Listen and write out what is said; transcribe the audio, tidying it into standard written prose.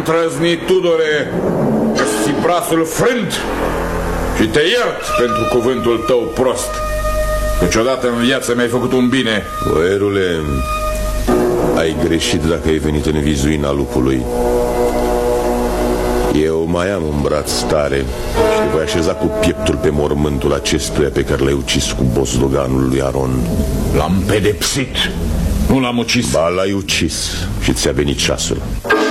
îndrăznit, Tudore, să-ți brațul frânt și te iert pentru cuvântul tău prost. Niciodată în viață mi-ai făcut un bine. Boierule, ai greșit dacă ai venit în vizuina lupului. Eu mai am un braț tare și te voi așeza cu pieptul pe mormântul acestuia pe care l-ai ucis cu bosdoganul lui Aron. L-am pedepsit, nu l-am ucis. Ba, l-ai ucis și ți-a venit ceasul.